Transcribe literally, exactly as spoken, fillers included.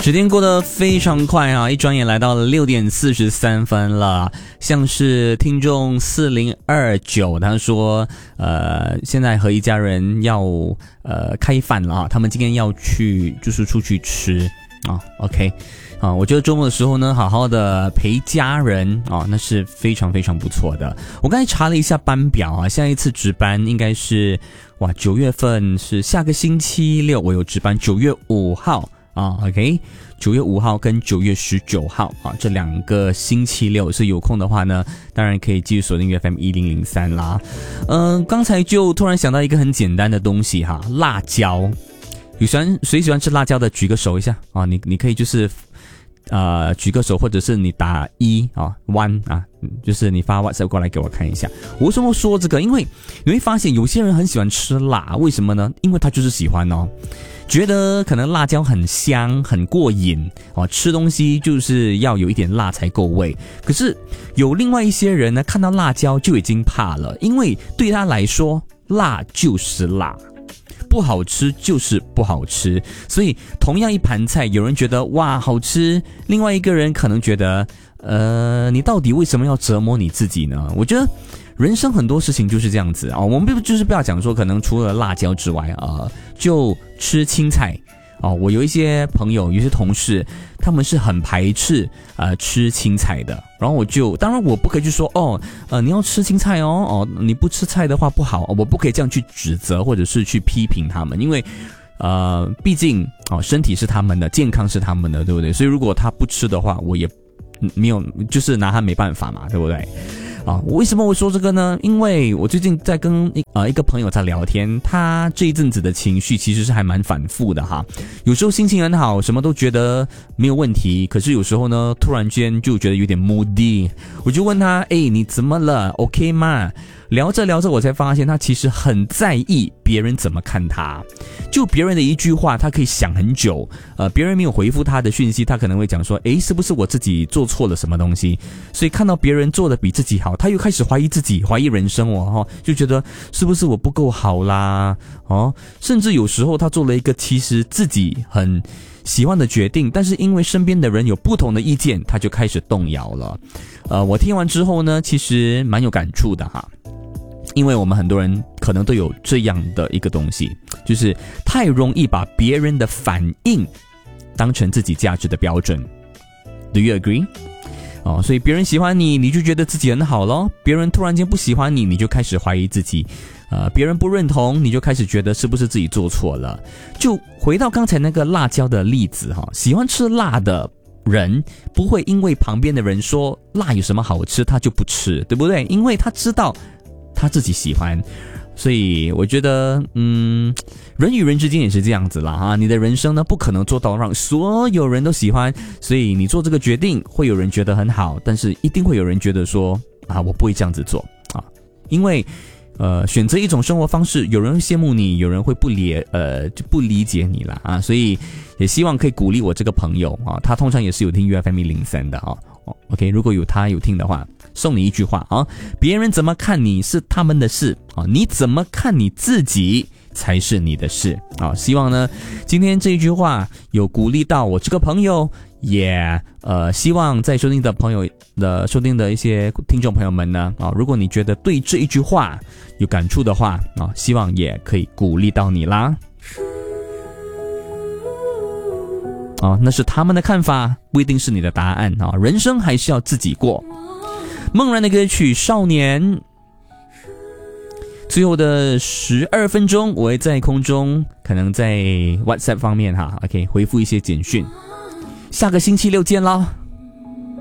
时间过得非常快啊，一转眼来到了六点四十三分了。像是听众四零二九他说呃，现在和一家人要呃开饭了啊，他们今天要去就是出去吃啊 OK 啊，我觉得周末的时候呢，好好的陪家人啊，那是非常非常不错的。我刚才查了一下班表啊，下一次值班应该是哇九月份是下个星期六我有值班，九月五号啊 OK 九月五号跟九月十九号啊，这两个星期六是有空的话呢，当然可以继续锁定 U F M 一零零三啦。嗯、呃，刚才就突然想到一个很简单的东西哈，辣椒。有喜欢谁喜欢吃辣椒的举个手一下啊，你你可以就是呃举个手，或者是你打一啊 one 啊，就是你发 WhatsApp 过来给我看一下。我为什么说这个？因为你会发现有些人很喜欢吃辣，为什么呢？因为他就是喜欢哦，觉得可能辣椒很香很过瘾哦，吃东西就是要有一点辣才够味。可是有另外一些人呢，看到辣椒就已经怕了，因为对他来说辣就是辣，不好吃就是不好吃。所以同样一盘菜，有人觉得哇好吃，另外一个人可能觉得呃你到底为什么要折磨你自己呢？我觉得人生很多事情就是这样子啊、哦，我们就是不要讲说可能除了辣椒之外啊、呃，就吃青菜哦。我有一些朋友，有些同事，他们是很排斥呃吃青菜的。然后我就当然我不可以去说哦呃你要吃青菜哦哦你不吃菜的话不好，我不可以这样去指责或者是去批评他们，因为呃毕竟哦身体是他们的，健康是他们的，对不对？所以如果他不吃的话，我也没有就是拿他没办法嘛，对不对？啊，为什么我说这个呢？因为我最近在跟一呃一个朋友在聊天，他这一阵子的情绪其实是还蛮反复的哈。有时候心情很好，什么都觉得没有问题，可是有时候呢，突然间就觉得有点 moody。我就问他，哎，你怎么了 ？OK 吗？聊着聊着，我才发现他其实很在意别人怎么看他。就别人的一句话，他可以想很久。呃，别人没有回复他的讯息，他可能会讲说，诶，是不是我自己做错了什么东西？所以看到别人做的比自己好，他又开始怀疑自己，怀疑人生哦，就觉得是不是我不够好啦？哦，甚至有时候他做了一个其实自己很喜欢的决定，但是因为身边的人有不同的意见，他就开始动摇了。呃，我听完之后呢，其实蛮有感触的哈。因为我们很多人可能都有这样的一个东西，就是太容易把别人的反应当成自己价值的标准。 Do you agree？ 哦，所以别人喜欢你，你就觉得自己很好咯，别人突然间不喜欢你，你就开始怀疑自己，呃，别人不认同，你就开始觉得是不是自己做错了。就回到刚才那个辣椒的例子哈，喜欢吃辣的人不会因为旁边的人说辣有什么好吃他就不吃，对不对？因为他知道他自己喜欢。所以我觉得嗯，人与人之间也是这样子啦哈，你的人生呢不可能做到让所有人都喜欢，所以你做这个决定会有人觉得很好，但是一定会有人觉得说啊我不会这样子做啊，因为呃选择一种生活方式，有人会羡慕你，有人会不理呃就不理解你啦啊，所以也希望可以鼓励我这个朋友啊，他通常也是有听 U F M 一零三的啊。OK， 如果有他有听的话，送你一句话啊，别人怎么看你是他们的事啊，你怎么看你自己才是你的事啊。希望呢今天这一句话有鼓励到我这个朋友，也呃希望在收听的朋友的收听的一些听众朋友们呢啊，如果你觉得对这一句话有感触的话啊，希望也可以鼓励到你啦。哦，那是他们的看法，不一定是你的答案啊！人生还是要自己过。梦然的歌曲《少年》，最后的十二分钟，我会在空中，可能在 WhatsApp 方面哈 ，OK 回复一些简讯。下个星期六见啦！